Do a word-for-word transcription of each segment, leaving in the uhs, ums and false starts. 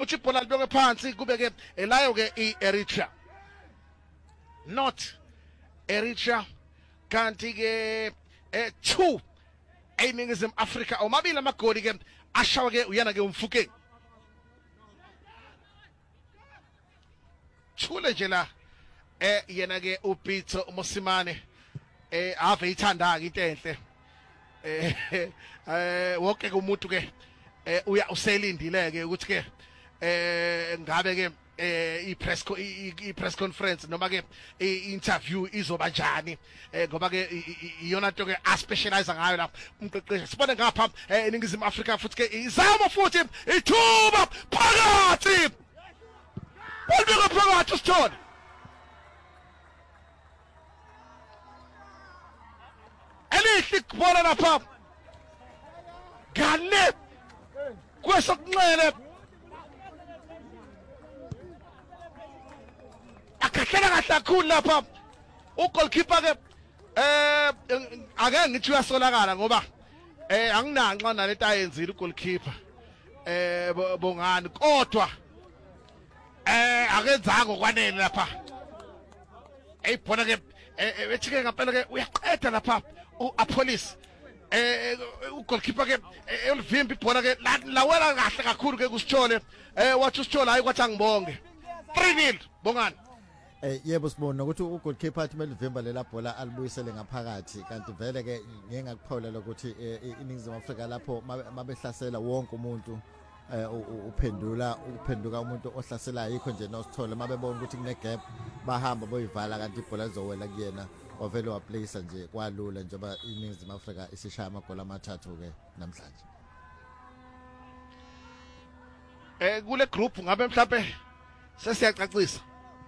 uthi ibhola libekwe phansi kube ke elayo ke i-Eritrea not Eritrea kanti ke eh two eNingizimu Afrika omabili amagoli ke ashawa ke uyana ke umfukeng thule nje la eh yena ke uPeter Mosimane eh ave ithanda ke into enhle eh eh wonke umuntu ke eh uya uselindile ke ukuthi ke eh ngabe ke eh i-press i-press conference noma ke i-interview izoba njani eh ngoba ke iyona nto ke a-specialize ngayo la umqeqeshi sibone ngapha eNingizimu Afrika futhi ke izama futhi ithuba phakathi Bolbeka phakathi usithole elihle kubona lapha gale kwesokunxele akahlela kahle kakhulu lapha ugoalkeeper ke eh ake ngithi uyasolakala ngoba eh anginanxa nalento ayenzile ugoalkeeper eh bongani kodwa eh akenzanga okwanele lapha eyibona ke ethi ke ngempela ke uyaqeda lapha uApolis eh ugoalkeeper ke elivimba ibhola ke lawela kahle kakhulu ke kusithole eh wathi usithole hayi kwathi angibonge three nil bongani eh yebo sibona ukuthi ugoalkeeper athi melivimba lela bhola alibuyisele ngaphakathi kanti vele ke ngeke ngakupholela ukuthi iNingizimu Afrika lapho mabehlasela wonke umuntu uphendula uphenduka umuntu ohlasela yikho nje nosithola mabebona ukuthi kune gap bahamba boyivala kanti ibhola lizowela kuyena ovele waplace nje kwalula njengoba iNingizimu Afrika isishaya amagoli amathathu ke namhlanje eh kule group ngabe mhlawumbe sesiyacacisa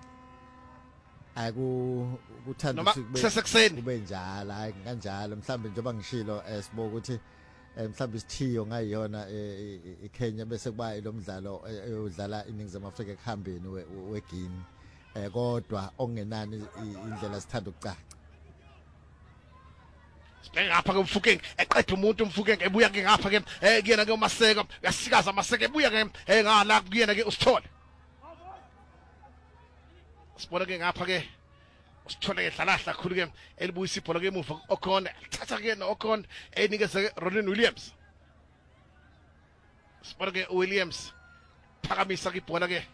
aku kuthanda ukuthi kube njalo hayi kanjalo mhlawumbe njengoba ngishilo sibo ukuthi mhlawumbe isithiyo ngayiyona eKenya bese kuba ilomdlalo uyodlala iNingizimu Afrika ekuhambeni weGuinea eh kodwa ongenani indlela sithanda ukucaca ngapha ke umfukeng eqedwe umuntu umfukeng ebuya ke ngapha ke eh kuyena ke uMaseka uyasikaza Maseka ebuya ke engala kuyena ke usithole sibona ke ngapha ke usithole ke dlala kakhulu ke elibuyisa ibhola ke emuva okhona thatha ke nokhona enikeze ke Ronwen Williams sibona ke Williams phakamisa ke ibhola ke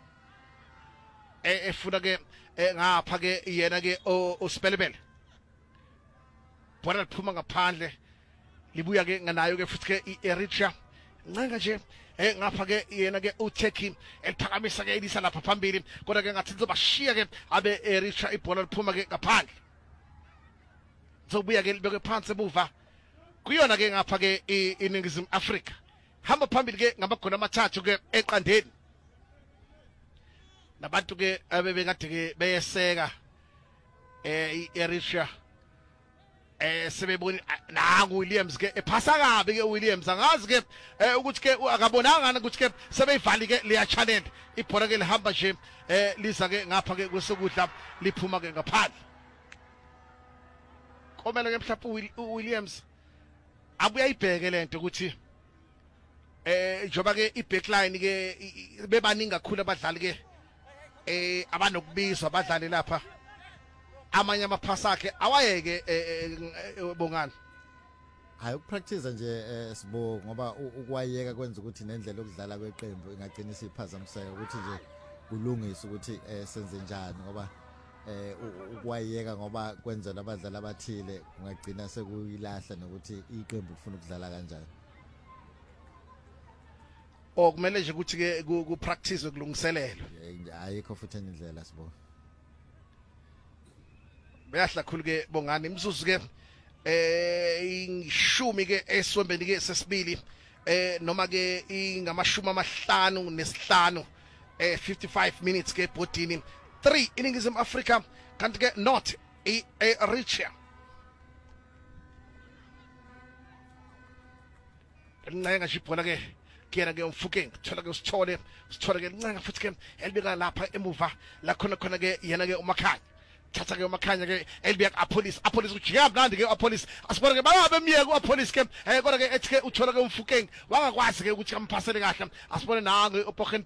eh efuna ke ngapha ke yena ke uSpelebele bora liphuma ngaphandle libuya ke nganayo ke futhi ke iEritrea ncenga nje eh ngapha ke yena ke uTurkey eliphakamisa ke elisa lapha phambili kodwa ke ngathi uzobashiya ke abe Eritrea ibhola liphuma ke ngaphandle zobuya ke libeke phansi emuva kuyona ke ngapha ke iNingizimu Afrika hamba phambili ke ngamagoli amathathu ke eqandeni nabantu ke abebekade ke beyeseka eh iEritrea eh sebeboni nangu Williams ke ephasa kabi ke Williams angazi ke ukuthi ke akabonanga ukuthi ke sebeyivali ke leya channel ibhola ke lihamba nje eh lisa ke ngapha ke kwesokudla liphuma ke ngaphandle komela ke mhlawumbe uWilliams abuya ibheke lento ukuthi eh njoba ke ibackline ke bebaningi kakhulu abadlali ke eh abanokubizwa abadlali lapha amanye amaphasa akhe awayeke bongani hayi ukupractice nje sibo ngoba ukwayeka kwenza ukuthi nendlela yokudlala kweqembu ingagcina isiphazamiseka ukuthi nje kulungisa ukuthi senze njani ngoba ukwayeka ngoba kwenza labadlali abathile kungagcina sekuyilahla nokuthi iqembu lifuna ukudlala kanjani okumele nje ukuthi ke ku practice kulungiselelwa ayikho futhi indlela sibo bayahla khulu ke bongani imzuzu ke eh ingishumi ke eswombeni ke sesibili eh noma ke ingamashumi amahlanu nesihlanu eh fifty-five minutes ke bodini three iNingizimu Afrika kanti ke not eEritrea ncenga sibona ke kuyena ke umfukeng thola ke usithole usithole ke ncenga futhi ke elibeka lapha emuva la khona khona ke yena ke uMakhanya thatha ke uMakhanya ke elibeka apolice apolice ujika mnandi ke apolice asibona ke bayabe emiyeke uapolice ke eh kodwa ke ethi ke uthola ke umfukeng wangakwazi ke ukuthi amphasele kahle asibone nange uPochen